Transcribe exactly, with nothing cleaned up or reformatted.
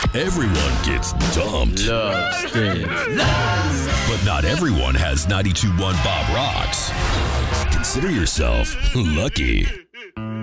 Everyone gets dumped. Love stinks. But not everyone has ninety-two point one Bob Rocks. Consider yourself lucky.